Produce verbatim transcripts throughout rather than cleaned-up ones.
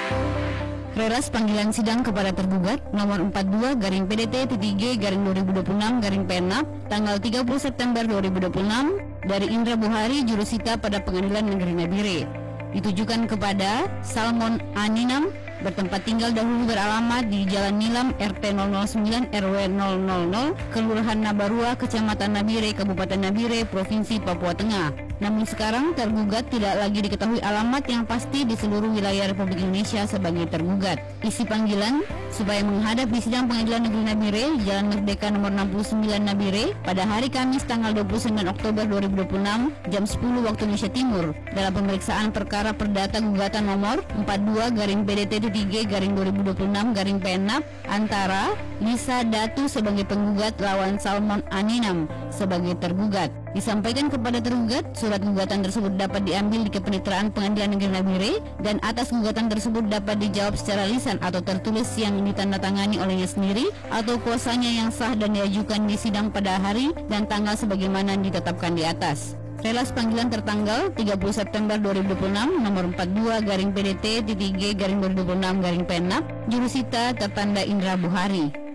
Reras panggilan sidang kepada tergugat nomor empat puluh dua garing P D T titik G garing dua ribu dua puluh enam garing P N A P tanggal tiga puluh September dua ribu dua puluh enam dari Indra Buhari jurusita pada Pengadilan Negeri Nabire. Ditujukan kepada Salmon Aninam bertempat tinggal dahulu beralamat di Jalan Nilam R T nol nol sembilan R W nol nol nol Kelurahan Nabarua, Kecamatan Nabire, Kabupaten Nabire, Provinsi Papua Tengah. Namun sekarang tergugat tidak lagi diketahui alamat yang pasti di seluruh wilayah Republik Indonesia sebagai tergugat. Isi panggilan supaya menghadap di sidang Pengadilan Negeri Nabire, Jalan Merdeka nomor enam puluh sembilan Nabire pada hari Kamis tanggal dua puluh sembilan Oktober dua ribu dua puluh enam jam sepuluh waktu Indonesia Timur dalam pemeriksaan perkara perdata gugatan nomor empat puluh dua garing P D T titik G garing dua ribu dua puluh enam garing P N A P antara Lisa Datu sebagai penggugat lawan Salmon Aninam sebagai tergugat. Disampaikan kepada tergugat, surat gugatan tersebut dapat diambil di Kepeniteraan Pengadilan Negeri Nabire dan atas gugatan tersebut dapat dijawab secara lisan atau tertulis yang ditandatangani olehnya sendiri atau kuasanya yang sah dan diajukan di sidang pada hari dan tanggal sebagaimana ditetapkan di atas. Relas panggilan tertanggal tiga puluh September dua ribu dua puluh enam nomor empat puluh dua garing P D T titik G garing dua ribu dua puluh enam garing P N A P jurusita tertanda Indra Buhari.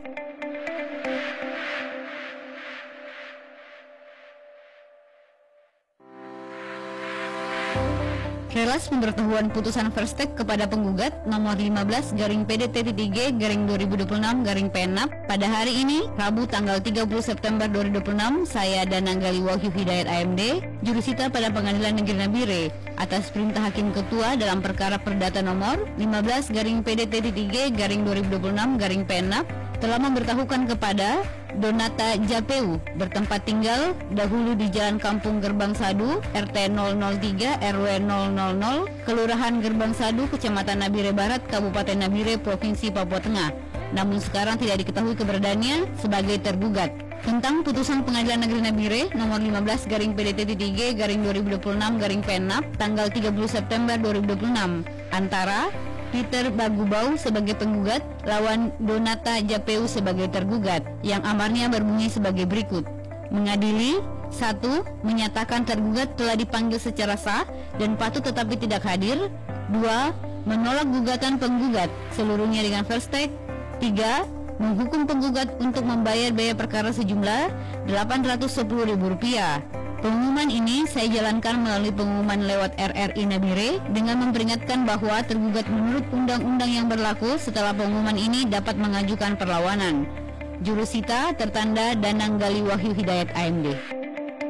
Relas pemberitahuan putusan first take kepada penggugat nomor lima belas garing P D T titik G garing dua ribu dua puluh enam garing P N A P pada hari ini Rabu tanggal tiga puluh September dua ribu dua puluh enam. Saya Dananggali Wahyu Hidayat A M D jurusita pada Pengadilan Negeri Nabire atas perintah Hakim Ketua dalam perkara perdata nomor lima belas garing P D T titik G garing dua ribu dua puluh enam garing P N A P telah memberitahukan kepada Donata Japeu bertempat tinggal dahulu di Jalan Kampung Gerbang Sadu R T nol nol tiga R W nol nol nol Kelurahan Gerbang Sadu, Kecamatan Nabire Barat, Kabupaten Nabire, Provinsi Papua Tengah. Namun sekarang tidak diketahui keberadaannya sebagai tergugat. Tentang putusan Pengadilan Negeri Nabire nomor lima belas garing P D T titik G garing dua ribu dua puluh enam garing P N A P tanggal tiga puluh September dua ribu dua puluh enam antara Peter Bagubau sebagai penggugat lawan Donata Japeu sebagai tergugat yang amarnya berbunyi sebagai berikut. Mengadili satu. Menyatakan tergugat telah dipanggil secara sah dan patut tetapi tidak hadir. Dua. Menolak gugatan penggugat seluruhnya dengan first take. Tiga. Menghukum penggugat untuk membayar biaya perkara sejumlah delapan ratus sepuluh ribu rupiah. Pengumuman ini saya jalankan melalui pengumuman lewat R R I Nabire dengan memperingatkan bahwa tergugat menurut undang-undang yang berlaku setelah pengumuman ini dapat mengajukan perlawanan. Jurusita tertanda Dananggali Wahyu Hidayat A M D.